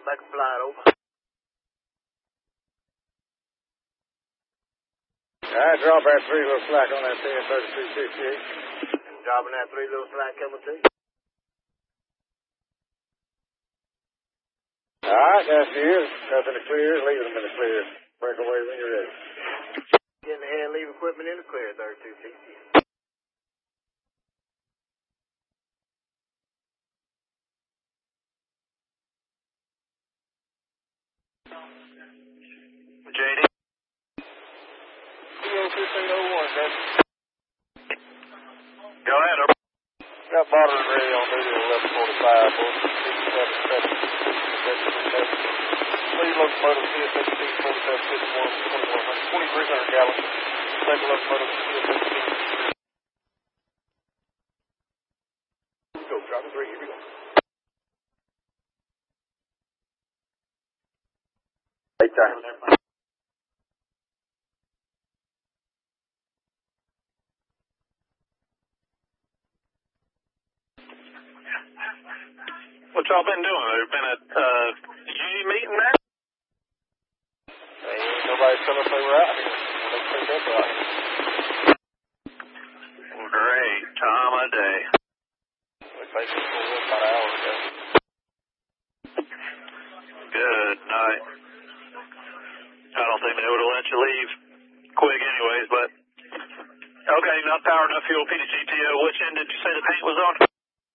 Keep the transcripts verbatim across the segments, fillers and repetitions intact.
back and fly it over. Alright, drop that three little slack on that ten thirty-two fifty-eight. Dropping that three little slack coming to you. Alright, that's here. Nothing to clear. Leave them in the clear. Break away when you're ready. Get in the head, leave equipment in the clear, thirty-two feet. J D. fifteen oh one, that's... Go ahead. Got bottom ready on duty at eleven forty-five, boys. fifty-seven seven. Lead locomotive C S fifteen forty-seven fifty-one, twenty-three hundred gallons. Second locomotive C S fifteen. Go, drop the three, here we go. Take time. What y'all been doing? There been a uh, union meeting there? Ain't nobody tell us they were out here. They picked up out here. Great time of day. We basically pulled up about an hour ago. Good night. I don't think they would have let you leave quick anyways, but... Okay, enough power, enough fuel, P D G T O. Which end did you say the paint was on?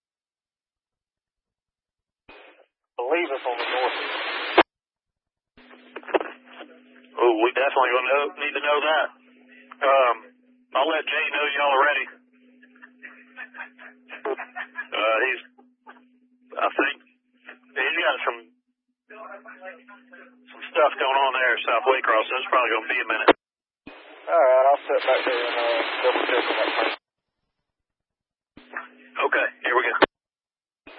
I believe it's on the north end. Oh, we definitely gonna know, need to know that. Um, I'll let Jay know y'all are ready. Uh, he's, I think, he's got some, some stuff going on there at South Waycross, so it's probably gonna be a minute. Alright, I'll sit back there and uh, double check on that paint.